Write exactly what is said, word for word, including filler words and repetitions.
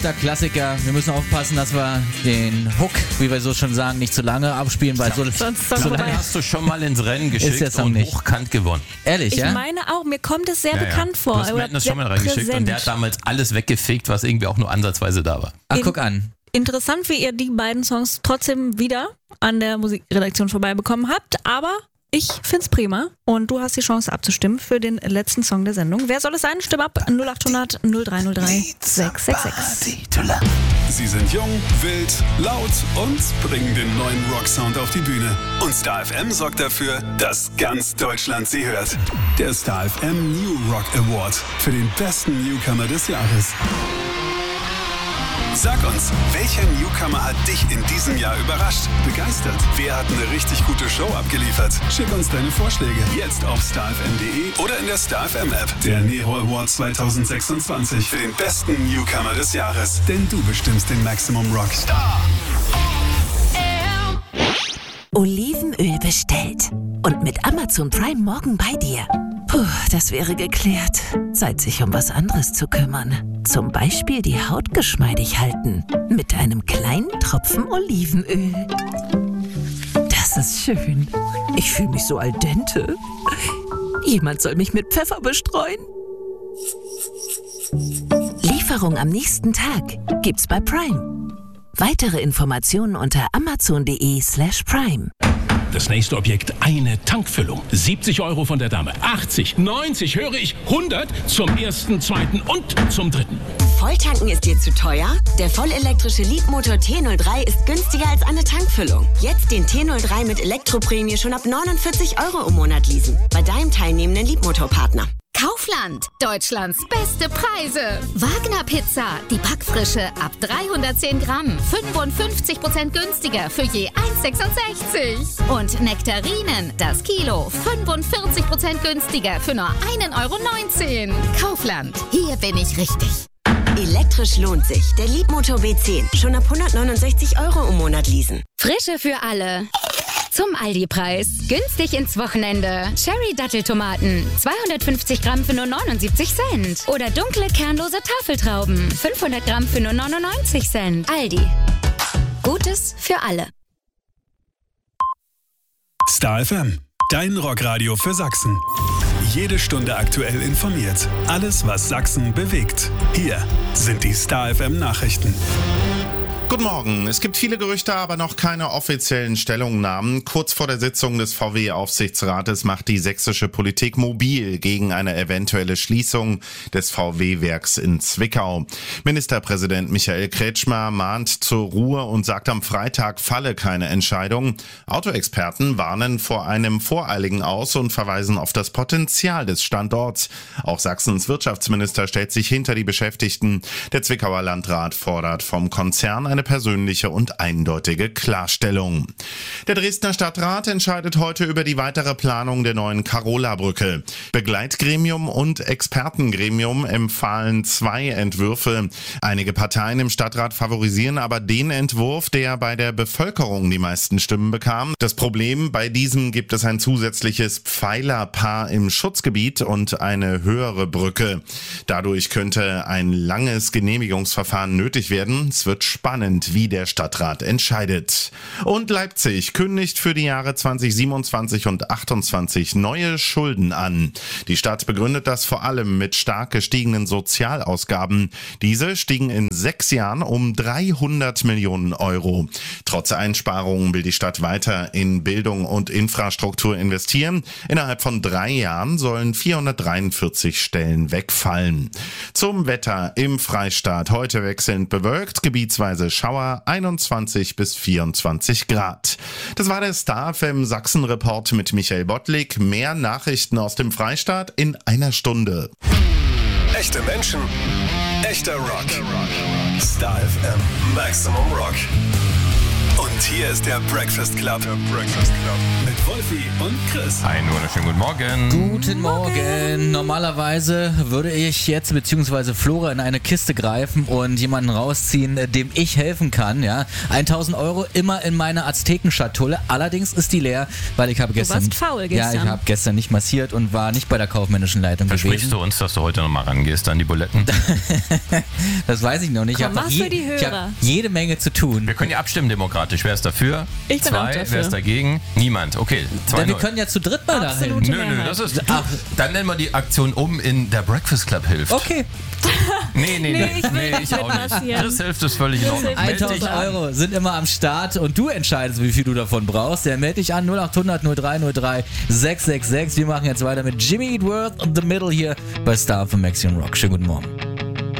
Der Klassiker. Wir müssen aufpassen, dass wir den Hook, wie wir so schon sagen, nicht zu lange abspielen, weil so, Sonst so so lange Hast du schon mal ins Rennen Ist der geschickt Song und nicht. hochkant gewonnen. Ehrlich, Ich ja? meine auch, mir kommt es sehr Ja, ja. bekannt vor. Du hast oder Madness sehr schon mal reingeschickt präsent. und der hat damals alles weggefegt, was irgendwie auch nur ansatzweise da war. Ach, In- guck an. Interessant, wie ihr die beiden Songs trotzdem wieder an der Musikredaktion vorbeibekommen habt, aber ich find's prima und du hast die Chance abzustimmen für den letzten Song der Sendung. Wer soll es sein? Stimm ab null acht hundert null drei null drei sechs sechs sechs. Sie sind jung, wild, laut und bringen den neuen Rock-Sound auf die Bühne. Und Star F M sorgt dafür, dass ganz Deutschland sie hört. Der Star F M New Rock Award für den besten Newcomer des Jahres. Sag uns, welcher Newcomer hat dich in diesem Jahr überrascht, begeistert? Wer hat eine richtig gute Show abgeliefert? Schick uns deine Vorschläge jetzt auf star f m punkt d e oder in der Star F M App. Der Nero Award zwanzig sechsundzwanzig für den besten Newcomer des Jahres. Denn du bestimmst den Maximum Rock. Star. Olivenöl bestellt. Und mit Amazon Prime morgen bei dir. Puh, das wäre geklärt. Zeit, sich um was anderes zu kümmern. Zum Beispiel die Haut geschmeidig halten. Mit einem kleinen Tropfen Olivenöl. Das ist schön. Ich fühle mich so al dente. Jemand soll mich mit Pfeffer bestreuen. Lieferung am nächsten Tag gibt's bei Prime. Weitere Informationen unter amazon.de slash prime. Das nächste Objekt, eine Tankfüllung. siebzig Euro von der Dame. achtzig, neunzig, höre ich, hundert zum ersten, zweiten und zum dritten. Volltanken ist dir zu teuer? Der vollelektrische Leapmotor T null drei ist günstiger als eine Tankfüllung. Jetzt den T null drei mit Elektroprämie schon ab neunundvierzig Euro im Monat leasen. Bei deinem teilnehmenden Leapmotor-Partner. Kaufland, Deutschlands beste Preise. Wagner Pizza, die Packfrische ab dreihundertzehn Gramm, fünfundfünfzig Prozent günstiger für je eins sechsundsechzig. Und Nektarinen, das Kilo, fünfundvierzig Prozent günstiger für nur ein Euro neunzehn. Kaufland, hier bin ich richtig. Elektrisch lohnt sich. Der Leapmotor W zehn. Schon ab hundertneunundsechzig Euro im Monat leasen. Frische für alle. Zum Aldi-Preis. Günstig ins Wochenende. Cherry-Datteltomaten. zweihundertfünfzig Gramm für nur neunundsiebzig Cent. Oder dunkle, kernlose Tafeltrauben. fünfhundert Gramm für nur neunundneunzig Cent. Aldi. Gutes für alle. Star F M, dein Rockradio für Sachsen. Jede Stunde aktuell informiert. Alles, was Sachsen bewegt. Hier sind die Star F M Nachrichten. Guten Morgen. Es gibt viele Gerüchte, aber noch keine offiziellen Stellungnahmen. Kurz vor der Sitzung des V W-Aufsichtsrates macht die sächsische Politik mobil gegen eine eventuelle Schließung des V W-Werks in Zwickau. Ministerpräsident Michael Kretschmer mahnt zur Ruhe und sagt, am Freitag falle keine Entscheidung. Autoexperten warnen vor einem voreiligen Aus und verweisen auf das Potenzial des Standorts. Auch Sachsens Wirtschaftsminister stellt sich hinter die Beschäftigten. Der Zwickauer Landrat fordert vom Konzern eine persönliche und eindeutige Klarstellung. Der Dresdner Stadtrat entscheidet heute über die weitere Planung der neuen Carola-Brücke. Begleitgremium und Expertengremium empfahlen zwei Entwürfe. Einige Parteien im Stadtrat favorisieren aber den Entwurf, der bei der Bevölkerung die meisten Stimmen bekam. Das Problem, bei diesem gibt es ein zusätzliches Pfeilerpaar im Schutzgebiet und eine höhere Brücke. Dadurch könnte ein langes Genehmigungsverfahren nötig werden. Es wird spannend, wie der Stadtrat entscheidet. Und Leipzig kündigt für die Jahre zwanzig siebenundzwanzig und achtundzwanzig neue Schulden an. Die Stadt begründet das vor allem mit stark gestiegenen Sozialausgaben. Diese stiegen in sechs Jahren um dreihundert Millionen Euro. Trotz Einsparungen will die Stadt weiter in Bildung und Infrastruktur investieren. Innerhalb von drei Jahren sollen vierhundertdreiundvierzig Stellen wegfallen. Zum Wetter im Freistaat. Heute wechselnd bewölkt, gebietsweise Schauer, einundzwanzig bis vierundzwanzig Grad. Das war der Star F M Sachsen-Report mit Michael Bottlik. Mehr Nachrichten aus dem Freistaat in einer Stunde. Echte Menschen, echter Rock. Star F M Maximum Rock. Und hier ist der Breakfast Club. Der Breakfast Club. Mit Wolfi und Chris. Einen wunderschönen guten Morgen. Guten Morgen. Normalerweise würde ich jetzt beziehungsweise Flora in eine Kiste greifen und jemanden rausziehen, dem ich helfen kann. Ja, tausend Euro immer in meiner Aztekenschatulle. Allerdings ist die leer, weil ich habe gestern... Du warst faul gestern. Ja, ich habe gestern nicht massiert und war nicht bei der kaufmännischen Leitung Versprichst gewesen. du uns, dass du heute nochmal rangehst an die Buletten? Das weiß ich noch nicht. Komm, ich habe mach's je, für die ich hab Hörer. jede Menge zu tun. Wir können ja abstimmen demokratisch. Wer ist dafür? Ich bin Zwei. auch dafür. Wer ist dagegen? Niemand. Okay, zwei Denn wir null. können ja zu dritt mal dahin. Absolute Nö, nö, Mehrheit. das ist... Du, Ach. dann nennen wir die Aktion um in der Breakfast Club hilft. Okay, Nee, nee, nee. Nee, ich will nee, nicht ich auch nicht. mitmassieren. Chris hilft ist völlig in Chris Ordnung. hilft. Meld dich tausend an. Euro sind immer am Start und du entscheidest, wie viel du davon brauchst. Der melde dich an null acht hundert null drei null drei sechs sechs sechs. Wir machen jetzt weiter mit Jimmy Eat World und The Middle hier bei Star von Maxi und Rock. Schönen guten Morgen.